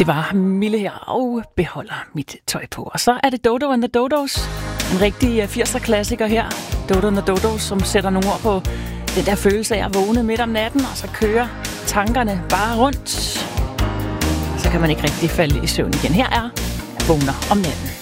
Det var Mille her, og beholder mit tøj på. Og så er det Dodo and the Dodos. En rigtig 80'er-klassiker her. Dodo and the Dodos, som sætter nogle ord på den der følelse af at vågne midt om natten, og så kører tankerne bare rundt. Så kan man ikke rigtig falde i søvn igen. Her er Vågner om natten.